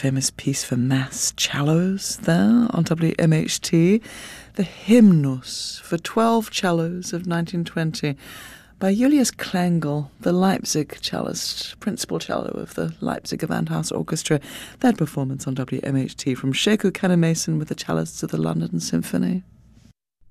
famous piece for mass cellos there on WMHT, the Hymnus for 12 cellos of 1920 by Julius Klengel, the Leipzig cellist, principal cello of the Leipzig Gewandhaus Orchestra. That performance on WMHT from Sheku Kanemason with the cellists of the London Symphony.